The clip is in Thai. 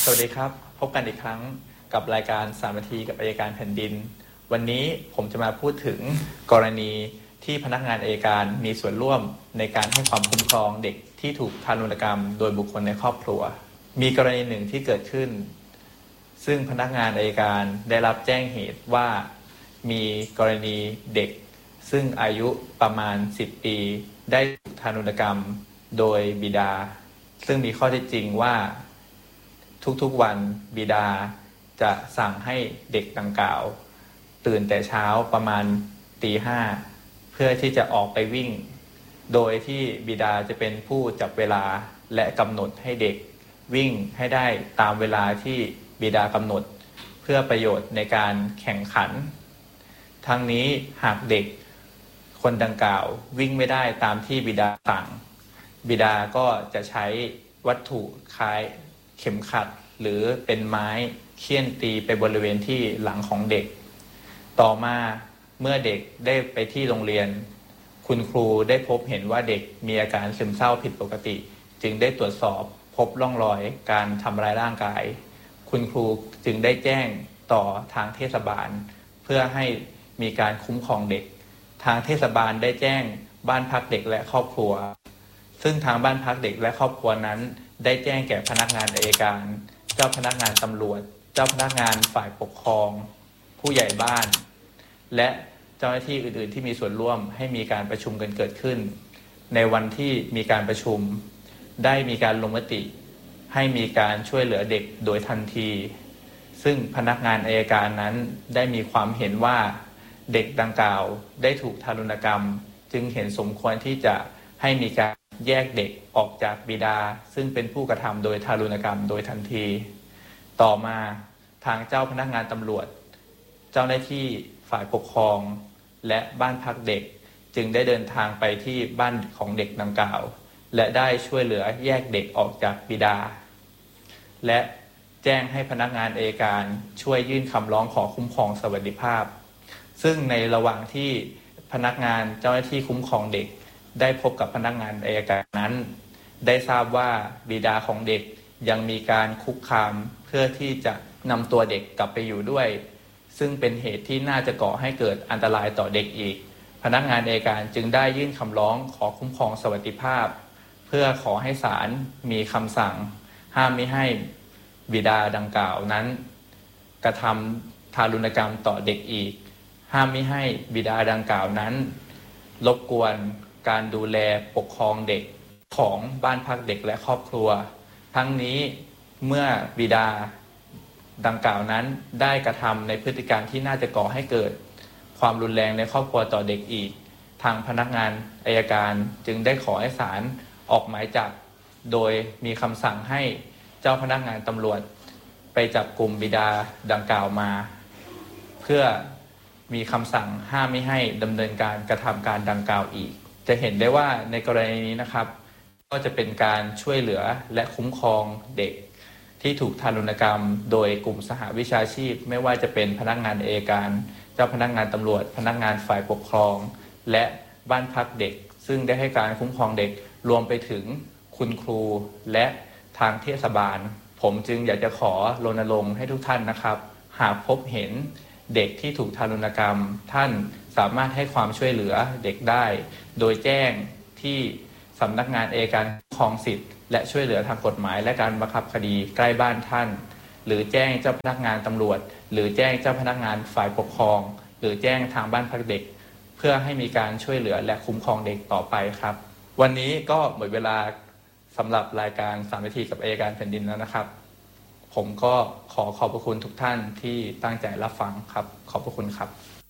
สวัสดีครับพบกันอีกครั้งกับรายการ3 นาทีกับอัยการแผ่นดินวันนี้ผมจะมาพูดถึงกรณีที่พนักงานอัยการมีส่วนร่วมในการให้ความคุ้มครองเด็กที่ถูกทารุณกรรมโดยบุคคลในครอบครัวมีกรณีหนึ่งที่เกิดขึ้นซึ่งพนักงานอัยการได้รับแจ้งเหตุว่ามีกรณีเด็กซึ่งอายุประมาณ10 ปีได้ถูกทารุณกรรมโดยบิดาซึ่งมีข้อเท็จจริงว่าทุกๆวันบิดาจะสั่งให้เด็กดังกล่าวตื่นแต่เช้าประมาณตี 5เพื่อที่จะออกไปวิ่งโดยที่บิดาจะเป็นผู้จับเวลาและกำหนดให้เด็กวิ่งให้ได้ตามเวลาที่บิดากำหนดเพื่อประโยชน์ในการแข่งขันทั้งนี้หากเด็กคนดังกล่าววิ่งไม่ได้ตามที่บิดาสั่งบิดาก็จะใช้วัตถุคล้ายเข็มขัดหรือเป็นไม้เฆี่ยนตีไปบริเวณที่หลังของเด็กต่อมาเมื่อเด็กได้ไปที่โรงเรียนคุณครูได้พบเห็นว่าเด็กมีอาการซึมเศร้าผิดปกติจึงได้ตรวจสอบพบร่องรอยการทำร้ายร่างกายคุณครูจึงได้แจ้งต่อทางเทศบาลเพื่อให้มีการคุ้มครองเด็กทางเทศบาลได้แจ้งบ้านพักเด็กและครอบครัวซึ่งทางบ้านพักเด็กและครอบครัวนั้นได้แจ้งแก่พนักงานอัยการเจ้าพนักงานตำรวจเจ้าพนักงานฝ่ายปกครองผู้ใหญ่บ้านและเจ้าหน้าที่อื่นๆที่มีส่วนร่วมให้มีการประชุมกันเกิดขึ้นในวันที่มีการประชุมได้มีการลงมติให้มีการช่วยเหลือเด็กโดยทันทีซึ่งพนักงานอัยการนั้นได้มีความเห็นว่าเด็กดังกล่าวได้ถูกทารุณกรรมจึงเห็นสมควรที่จะให้มีการแยกเด็กออกจากบิดาซึ่งเป็นผู้กระทำโดยทารุณกรรมโดยทันทีต่อมาทางเจ้าพนักงานตำรวจเจ้าหน้าที่ฝ่ายปกครองและบ้านพักเด็กจึงได้เดินทางไปที่บ้านของเด็กดังกล่าวและได้ช่วยเหลือแยกเด็กออกจากบิดาและแจ้งให้พนักงานอัยการช่วยยื่นคำร้องขอคุ้มครองสวัสดิภาพซึ่งในระหว่างที่พนักงานเจ้าหน้าที่คุ้มครองเด็กได้พบกับพนักงานอัยการนั้นได้ทราบว่าบิดาของเด็กยังมีการคุกคามเพื่อที่จะนำตัวเด็กกลับไปอยู่ด้วยซึ่งเป็นเหตุที่น่าจะก่อให้เกิดอันตรายต่อเด็กอีกพนักงานอัยการจึงได้ยื่นคำร้องขอคุ้มครองสวัสดิภาพเพื่อขอให้ศาลมีคำสั่งห้ามมิให้บิดาดังกล่าวนั้นกระทำทารุณกรรมต่อเด็กอีกห้ามมิให้บิดาดังกล่าวนั้นรบกวนการดูแลปกครองเด็กของบ้านพักเด็กและครอบครัวทั้งนี้เมื่อบิดาดังกล่าวนั้นได้กระทำในพฤติการที่น่าจะก่อให้เกิดความรุนแรงในครอบครัวต่อเด็กอีกทางพนักงานอัยการจึงได้ขอให้ศาลออกหมายจับโดยมีคำสั่งให้เจ้าพนักงานตำรวจไปจับกลุ่มบิดาดังกล่าวมาเพื่อมีคำสั่งห้ามไม่ให้ดำเนินการกระทำการดังกล่าวอีกจะเห็นได้ว่าในกรณีนี้นะครับก็จะเป็นการช่วยเหลือและคุ้มครองเด็กที่ถูกทารุณกรรมโดยกลุ่มสหวิชาชีพไม่ว่าจะเป็นพนักงานอัยการเจ้าพนักงานตำรวจพนักงานฝ่ายปกครองและบ้านพักเด็กซึ่งได้ให้การคุ้มครองเด็กรวมไปถึงคุณครูและทางเทศบาลผมจึงอยากจะขอรณรงค์ให้ทุกท่านนะครับหากพบเห็นเด็กที่ถูกทารุณกรรมท่านสามารถให้ความช่วยเหลือเด็กได้โดยแจ้งที่สำนักงานอัยการคุ้มครองสิทธิ์และช่วยเหลือทางกฎหมายและการบังคับคดีใกล้บ้านท่านหรือแจ้งเจ้าพนักงานตำรวจหรือแจ้งเจ้าพนักงานฝ่ายปกครองหรือแจ้งทางบ้านพักเด็กเพื่อให้มีการช่วยเหลือและคุ้มครองเด็กต่อไปครับวันนี้ก็หมดเวลาสำหรับรายการ3 นาทีกับอัยการแผ่นดินแล้วนะครับผมก็ขอบพระคุณทุกท่านที่ตั้งใจรับฟังครับขอบพระคุณครับ